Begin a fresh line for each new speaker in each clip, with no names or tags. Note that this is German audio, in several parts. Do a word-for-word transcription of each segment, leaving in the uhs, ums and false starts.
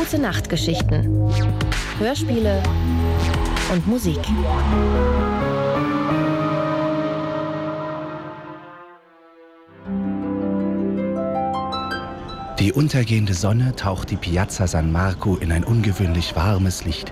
Gute-Nacht-Geschichten, Hörspiele und Musik.
Die untergehende Sonne taucht die Piazza San Marco in ein ungewöhnlich warmes Licht.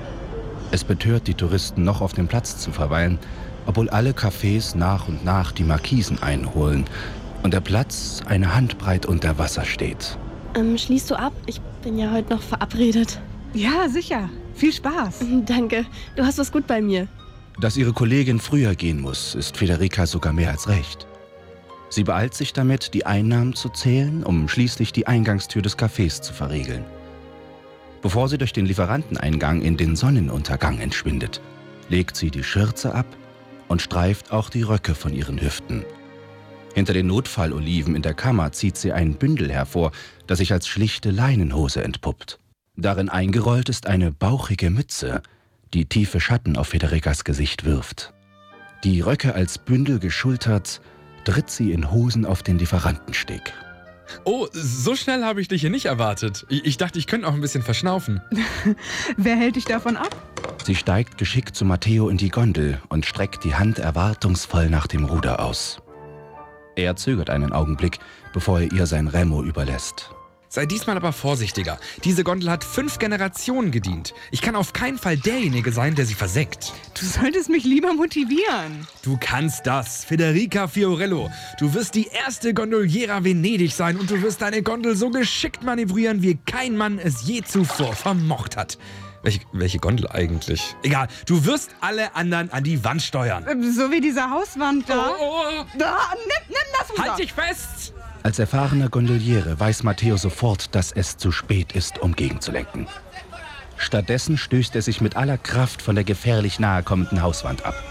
Es betört die Touristen, noch auf dem Platz zu verweilen, obwohl alle Cafés nach und nach die Markisen einholen und der Platz eine Handbreit unter Wasser steht.
Ähm, schließt du ab? Ich bin ja heute noch verabredet.
Ja, sicher. Viel Spaß.
Danke. Du hast was gut bei mir.
Dass ihre Kollegin früher gehen muss, ist Federica sogar mehr als recht. Sie beeilt sich damit, die Einnahmen zu zählen, um schließlich die Eingangstür des Cafés zu verriegeln. Bevor sie durch den Lieferanteneingang in den Sonnenuntergang entschwindet, legt sie die Schürze ab und streift auch die Röcke von ihren Hüften. Hinter den Notfalloliven in der Kammer zieht sie ein Bündel hervor, das sich als schlichte Leinenhose entpuppt. Darin eingerollt ist eine bauchige Mütze, die tiefe Schatten auf Federicas Gesicht wirft. Die Röcke als Bündel geschultert, tritt sie in Hosen auf den Lieferantensteg.
Oh, so schnell habe ich dich hier nicht erwartet. Ich, ich dachte, ich könnte auch ein bisschen verschnaufen.
Wer hält dich davon ab?
Sie steigt geschickt zu Matteo in die Gondel und streckt die Hand erwartungsvoll nach dem Ruder aus. Er zögert einen Augenblick, bevor er ihr sein Remo überlässt.
Sei diesmal aber vorsichtiger. Diese Gondel hat fünf Generationen gedient. Ich kann auf keinen Fall derjenige sein, der sie versenkt.
Du solltest mich lieber motivieren.
Du kannst das, Federica Fiorello. Du wirst die erste Gondoliera Venedig sein und du wirst deine Gondel so geschickt manövrieren, wie kein Mann es je zuvor vermocht hat. Welche, welche Gondel eigentlich? Egal, du wirst alle anderen an die Wand steuern.
So wie diese Hauswand da.
Oh, oh.
Da, nimm, nimm das runter.
Halt dich fest!
Als erfahrener Gondoliere weiß Matteo sofort, dass es zu spät ist, um gegenzulenken. Stattdessen stößt er sich mit aller Kraft von der gefährlich nahe kommenden Hauswand ab.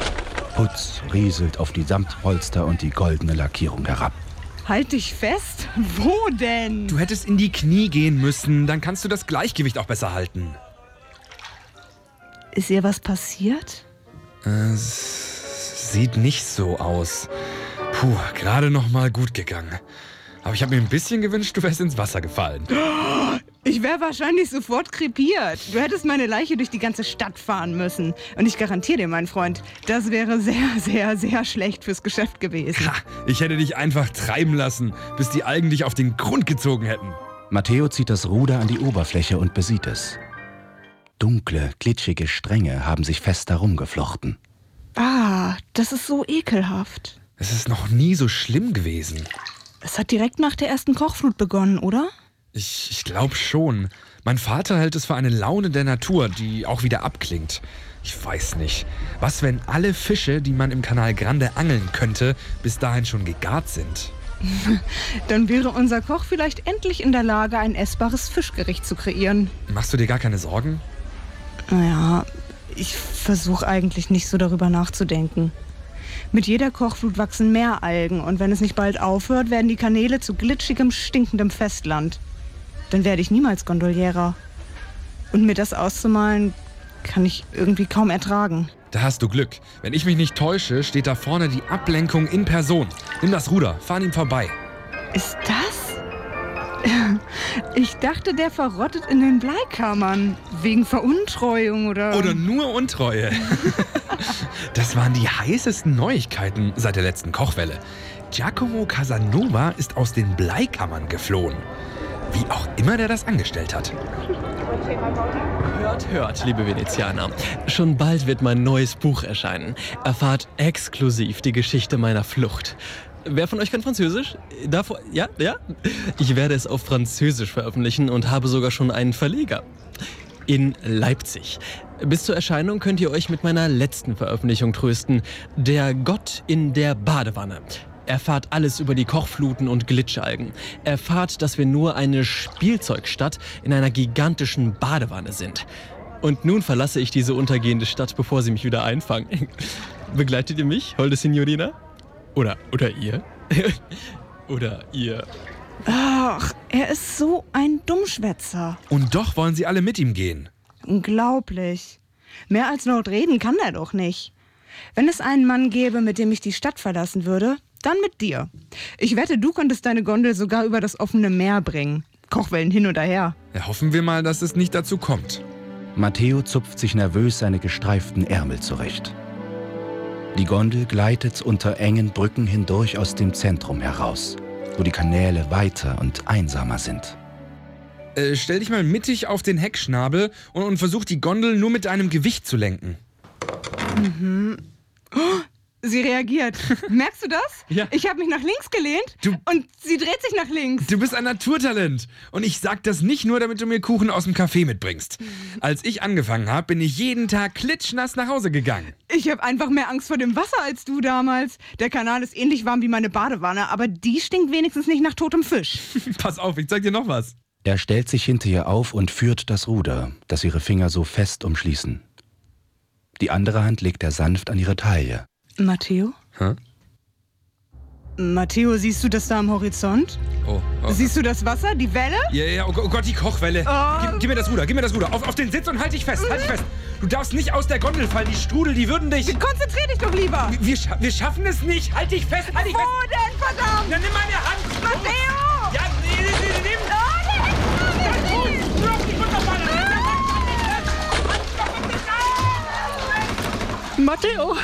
Putz rieselt auf die Samtpolster und die goldene Lackierung herab.
Halt dich fest? Wo denn?
Du hättest in die Knie gehen müssen, dann kannst du das Gleichgewicht auch besser halten.
Ist ihr was passiert?
Äh, sieht nicht so aus. Puh, gerade noch mal gut gegangen. Aber ich habe mir ein bisschen gewünscht, du wärst ins Wasser gefallen.
Ich wäre wahrscheinlich sofort krepiert. Du hättest meine Leiche durch die ganze Stadt fahren müssen. Und ich garantiere dir, mein Freund, das wäre sehr, sehr, sehr schlecht fürs Geschäft gewesen.
Ha, ich hätte dich einfach treiben lassen, bis die Algen dich auf den Grund gezogen hätten.
Matteo zieht das Ruder an die Oberfläche und besieht es. Dunkle, glitschige Stränge haben sich fest herumgeflochten.
Ah, das ist so ekelhaft.
Es ist noch nie so schlimm gewesen.
Es hat direkt nach der ersten Kochflut begonnen, oder?
Ich, ich glaube schon. Mein Vater hält es für eine Laune der Natur, die auch wieder abklingt. Ich weiß nicht. Was, wenn alle Fische, die man im Kanal Grande angeln könnte, bis dahin schon gegart sind?
Dann wäre unser Koch vielleicht endlich in der Lage, ein essbares Fischgericht zu kreieren.
Machst du dir gar keine Sorgen?
Naja, ich versuche eigentlich nicht so darüber nachzudenken. Mit jeder Kochflut wachsen mehr Algen und wenn es nicht bald aufhört, werden die Kanäle zu glitschigem, stinkendem Festland. Dann werde ich niemals Gondoliera. Und mir das auszumalen, kann ich irgendwie kaum ertragen.
Da hast du Glück. Wenn ich mich nicht täusche, steht da vorne die Ablenkung in Person. Nimm das Ruder, fahr an ihm vorbei.
Ist das? Ich dachte, der verrottet in den Bleikammern. Wegen Veruntreuung oder...
Oder nur Untreue. Das waren die heißesten Neuigkeiten seit der letzten Kochwelle. Giacomo Casanova ist aus den Bleikammern geflohen. Wie auch immer der das angestellt hat.
Hört, hört, liebe Venezianer. Schon bald wird mein neues Buch erscheinen. Erfahrt exklusiv die Geschichte meiner Flucht. Wer von euch kann Französisch? Davor, ja, ja? Ich werde es auf Französisch veröffentlichen und habe sogar schon einen Verleger. In Leipzig. Bis zur Erscheinung könnt ihr euch mit meiner letzten Veröffentlichung trösten. Der Gott in der Badewanne. Erfahrt alles über die Kochfluten und Glitschalgen. Erfahrt, dass wir nur eine Spielzeugstadt in einer gigantischen Badewanne sind. Und nun verlasse ich diese untergehende Stadt, bevor sie mich wieder einfangen. Begleitet ihr mich, holde Signorina? Oder, oder ihr? Oder ihr?
Ach, er ist so ein Dummschwätzer.
Und doch wollen sie alle mit ihm gehen.
Unglaublich. Mehr als laut reden kann er doch nicht. Wenn es einen Mann gäbe, mit dem ich die Stadt verlassen würde, dann mit dir. Ich wette, du könntest deine Gondel sogar über das offene Meer bringen. Kochwellen hin oder her.
Ja, hoffen wir mal, dass es nicht dazu kommt.
Matteo zupft sich nervös seine gestreiften Ärmel zurecht. Die Gondel gleitet unter engen Brücken hindurch aus dem Zentrum heraus, wo die Kanäle weiter und einsamer sind.
Äh, stell dich mal mittig auf den Heckschnabel und, und versuch die Gondel nur mit deinem Gewicht zu lenken.
Mhm. Oh, sie reagiert. Merkst du das?
Ja.
Ich habe mich nach links gelehnt
Du-
und sie dreht sich nach links.
Du bist ein Naturtalent. Und ich sag das nicht nur, damit du mir Kuchen aus dem Café mitbringst. Als ich angefangen habe, bin ich jeden Tag klitschnass nach Hause gegangen.
Ich habe einfach mehr Angst vor dem Wasser als du damals. Der Kanal ist ähnlich warm wie meine Badewanne, aber die stinkt wenigstens nicht nach totem Fisch.
Pass auf, ich zeig dir noch was.
Er stellt sich hinter ihr auf und führt das Ruder, das ihre Finger so fest umschließen. Die andere Hand legt er sanft an ihre Taille.
Matteo?
Hä?
Matteo, siehst du das da am Horizont?
Oh, oh.
Siehst du das Wasser, die Welle?
Ja, ja, oh Gott, oh Gott, die Kochwelle.
Oh.
Gib, gib mir das Ruder, gib mir das Ruder. Auf, auf den Sitz und halt dich fest, halt dich fest. Du darfst nicht aus der Gondel fallen, die Strudel, die würden dich...
Konzentrier dich doch lieber.
Wir, wir, scha wir schaffen es nicht. Halt dich fest, halt dich fest.
Wo denn, verdammt?
Dann nimm meine Hand.
Matteo!
Ja, nee, nee, nee, nimm.
Oh, der Heckschnabel!
Lass dich runterfallen.
Matteo!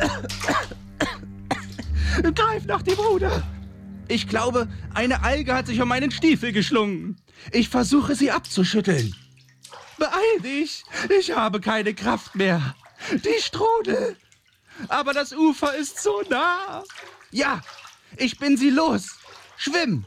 Greif nach dem Ruder! Ich glaube, eine Alge hat sich um meinen Stiefel geschlungen. Ich versuche, sie abzuschütteln. Beeil dich! Ich habe keine Kraft mehr. Die Strudel! Aber das Ufer ist so nah. Ja, ich bin sie los. Schwimm!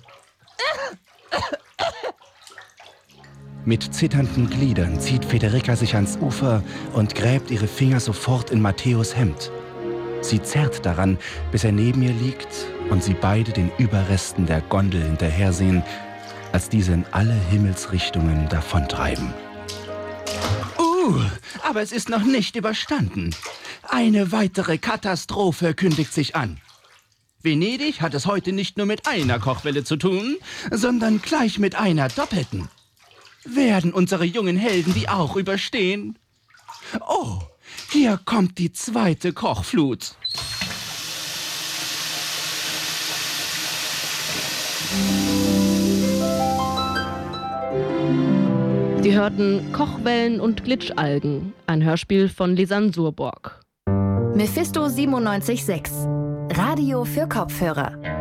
Mit zitternden Gliedern zieht Federica sich ans Ufer und gräbt ihre Finger sofort in Matteos Hemd. Sie zerrt daran, bis er neben ihr liegt und sie beide den Überresten der Gondel hinterhersehen, als diese in alle Himmelsrichtungen davontreiben. Uh, aber es ist noch nicht überstanden. Eine weitere Katastrophe kündigt sich an. Venedig hat es heute nicht nur mit einer Kochwelle zu tun, sondern gleich mit einer doppelten. Werden unsere jungen Helden die auch überstehen? Oh, hier kommt die zweite Kochflut.
Sie hörten Kochwellen und Glitschalgen, ein Hörspiel von Lisanne Surborg.
Mephisto siebenundneunzig Komma sechs. Radio für Kopfhörer.